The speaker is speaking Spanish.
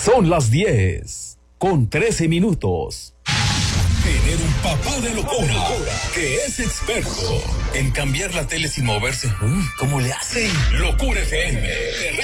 Son las 10:13. Tener un papá de locura que es experto en cambiar la tele sin moverse. ¿Cómo le hacen? Locura FM.